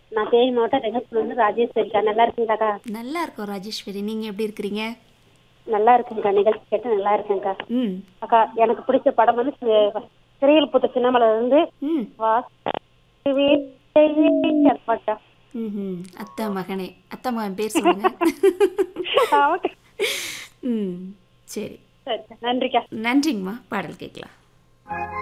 நான் தேனி மாவட்டம் ரெங்கப்பூர்ல இருந்து ராஜேஸ்வரிக்கா. நல்லா இருக்குங்களாக்கா? நல்லா இருக்கோம் ராஜேஸ்வரி, நீங்க எப்படி இருக்கிறீங்க? நல்லா இருக்குங்கக்கா. நிகழ்ச்சி கேட்டு நல்லா இருக்குங்கக்கா. ம். அக்கா எனக்கு பிடிச்ச படம் வந்து சிறையில் பூத்த சின்னமலைல இருந்து ம். வாசுவே பாட்டா. ம். அத்தை மகனே, அத்தை மகன் பேர் சொல்லுங்க. ஆமாக்கா. ம். சரி. சரி நன்றிக்கா. நன்றிங்கம்மா, பாடல் கேட்கலாம்.